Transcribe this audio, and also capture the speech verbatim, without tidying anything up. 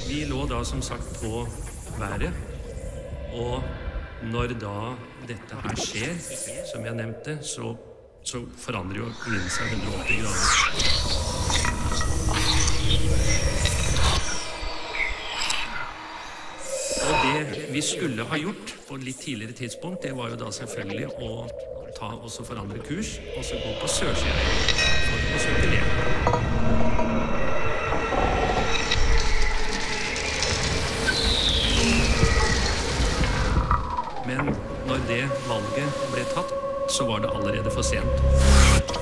Vi lå da som sagt på været, og når da dette her skjer, som jeg nevnte, så, så forandrer jo vinden seg hundre og åtti grader. Og det vi skulle ha gjort på et litt tidligere tidspunkt, det var jo da selvfølgelig å ta og så forandre kurs, og så gå på sørsida for å søke le. Men når det valget ble tatt, så var det allerede for sent.